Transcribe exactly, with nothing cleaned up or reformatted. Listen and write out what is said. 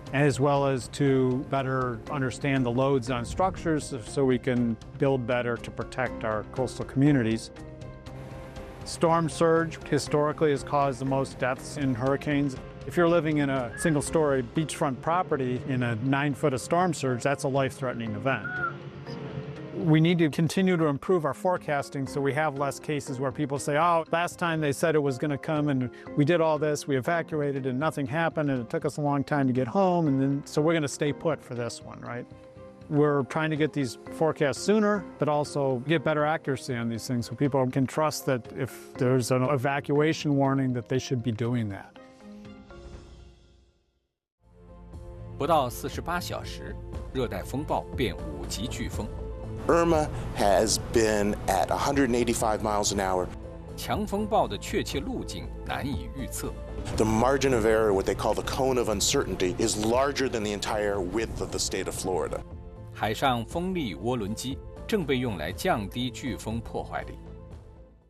as well as to better understand the loads on structures so we can build better to protect our coastal communities. Storm surge historically has caused the most deaths in hurricanes. If you're living in a single-story beachfront property in a nine foot of storm surge, that's a life-threatening event. We need to continue to improve our forecasting so we have less cases where people say, oh, last time they said it was going to come and we did all this, we evacuated and nothing happened and it took us a long time to get home, and then so we're going to stay put for this one, right? We're trying to get these forecasts sooner, but also get better accuracy on these things so people can trust that if there's an evacuation warning that they should be doing that. 不到四十八小时，热带风暴变五级飓风。 Irma has been at one hundred eighty-five miles an hour. 强风暴的确切路径难以预测。 The margin of error, what they call the cone of uncertainty, is larger than the entire width of the state of Florida. 海上风力涡轮机正被用来降低飓风破坏力。